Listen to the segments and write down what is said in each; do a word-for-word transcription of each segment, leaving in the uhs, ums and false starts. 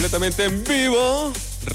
completamente en vivo.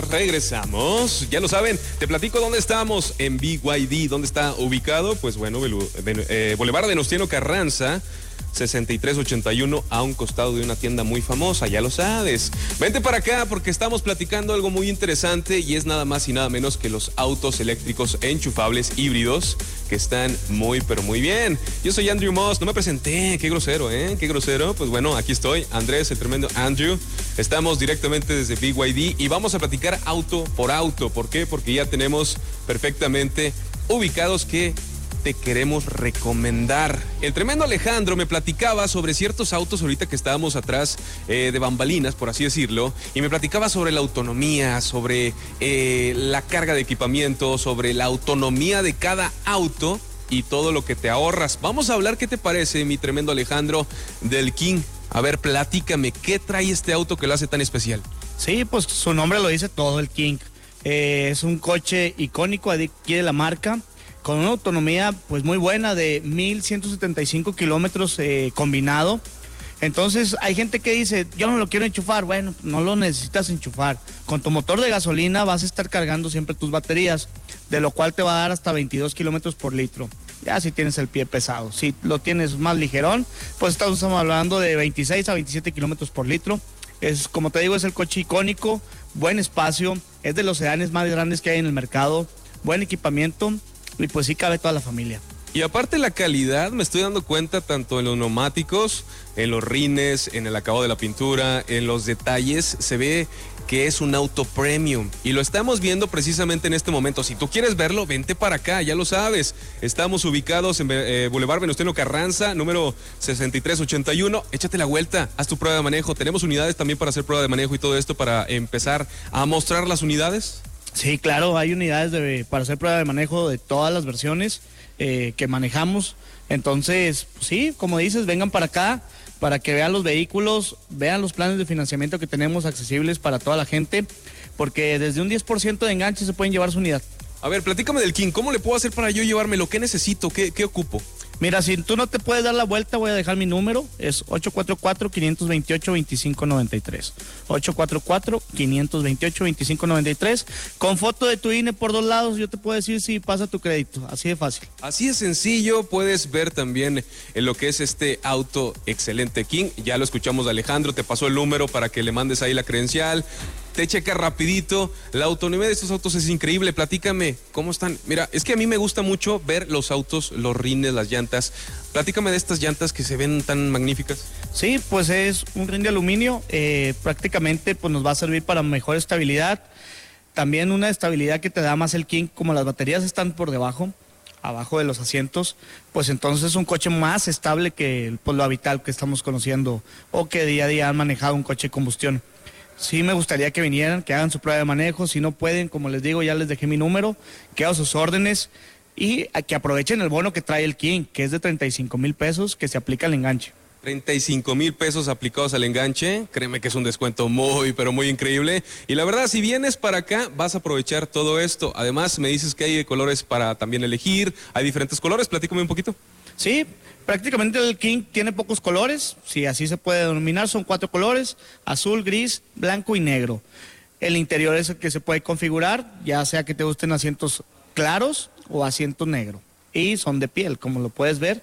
Regresamos, ya lo saben, te platico dónde estamos en B Y D, dónde está ubicado, pues bueno, eh, Boulevard Venustiano Carranza, sesenta y tres ochenta y uno, a un costado de una tienda muy famosa, ya lo sabes. Vente para acá porque estamos platicando algo muy interesante y es nada más y nada menos que los autos eléctricos enchufables híbridos que están muy pero muy bien. Yo soy Andrew Moss, no me presenté, qué grosero, ¿eh? Qué grosero. Pues bueno, aquí estoy, Andrés, el tremendo Andrew. Estamos directamente desde B Y D y vamos a platicar auto por auto. ¿Por qué? Porque ya tenemos perfectamente ubicados que te queremos recomendar. El tremendo Alejandro me platicaba sobre ciertos autos ahorita que estábamos atrás eh, de bambalinas, por así decirlo, y me platicaba sobre la autonomía, sobre eh, la carga de equipamiento, sobre la autonomía de cada auto y todo lo que te ahorras. Vamos a hablar, ¿qué te parece, mi tremendo Alejandro, del King? A ver, platícame, ¿qué trae este auto que lo hace tan especial? Sí, pues su nombre lo dice todo, el King. Eh, es un coche icónico aquí de la marca, con una autonomía pues muy buena de mil ciento setenta y cinco kilómetros eh, combinado. Entonces hay gente que dice, yo no lo quiero enchufar. Bueno, no lo necesitas enchufar. Con tu motor de gasolina vas a estar cargando siempre tus baterías, de lo cual te va a dar hasta veintidós kilómetros por litro. Ya si tienes el pie pesado. Si lo tienes más ligerón, pues estamos hablando de veintiséis a veintisiete kilómetros por litro. Es, como te digo, es el coche icónico, buen espacio, es de los sedanes más grandes que hay en el mercado, buen equipamiento. Y pues sí cabe toda la familia. Y aparte la calidad, me estoy dando cuenta tanto en los neumáticos, en los rines, en el acabado de la pintura, en los detalles, se ve que es un auto premium. Y lo estamos viendo precisamente en este momento. Si tú quieres verlo, vente para acá, ya lo sabes. Estamos ubicados en eh, Boulevard Venustiano Carranza, número sesenta y tres ochenta y uno. Échate la vuelta, haz tu prueba de manejo. Tenemos unidades también para hacer prueba de manejo y todo esto para empezar a mostrar las unidades. Sí, claro, hay unidades de, para hacer prueba de manejo de todas las versiones eh, que manejamos. Entonces, pues sí, como dices, vengan para acá para que vean los vehículos, vean los planes de financiamiento que tenemos accesibles para toda la gente, porque desde un diez por ciento de enganche se pueden llevar su unidad. A ver, platícame del King, ¿cómo le puedo hacer para yo llevármelo? ¿Qué necesito? ¿Qué, qué ocupo? Mira, si tú no te puedes dar la vuelta, voy a dejar mi número, es ocho cuatro cuatro, cinco dos ocho, dos cinco nueve tres. ocho cuatro cuatro, cinco dos ocho, dos cinco nueve tres. Con foto de tu I N E por dos lados, yo te puedo decir si pasa tu crédito, así de fácil. Así de sencillo, puedes ver también en lo que es este auto excelente King. Ya lo escuchamos de Alejandro, te pasó el número para que le mandes ahí la credencial. Te checa rapidito, la autonomía de estos autos es increíble, platícame, ¿cómo están? Mira, es que a mí me gusta mucho ver los autos, los rines, las llantas. Platícame de estas llantas que se ven tan magníficas. Sí, pues es un rin de aluminio, eh, prácticamente pues nos va a servir para mejor estabilidad. También una estabilidad que te da más el King, como las baterías están por debajo, abajo de los asientos, pues entonces es un coche más estable que pues, lo habitual que estamos conociendo o que día a día han manejado un coche de combustión. Sí me gustaría que vinieran, que hagan su prueba de manejo. Si no pueden, como les digo, ya les dejé mi número, que hagan sus órdenes y que aprovechen el bono que trae el King, que es de treinta y cinco mil pesos, que se aplica al enganche. treinta y cinco mil pesos aplicados al enganche, créeme que es un descuento muy, pero muy increíble. Y la verdad, si vienes para acá, vas a aprovechar todo esto. Además, me dices que hay colores para también elegir, hay diferentes colores, platícame un poquito. Sí, prácticamente el King tiene pocos colores, si así se puede denominar, son cuatro colores, azul, gris, blanco y negro. El interior es el que se puede configurar, ya sea que te gusten asientos claros o asiento negro. Y son de piel, como lo puedes ver,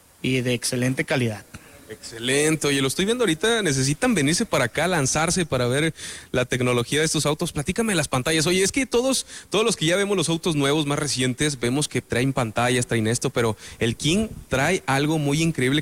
y de excelente calidad. Excelente, oye, lo estoy viendo ahorita, necesitan venirse para acá, lanzarse para ver la tecnología de estos autos. Platícame las pantallas. Oye, es que todos, todos los que ya vemos los autos nuevos, más recientes, vemos que traen pantallas, traen esto, pero el King trae algo muy increíble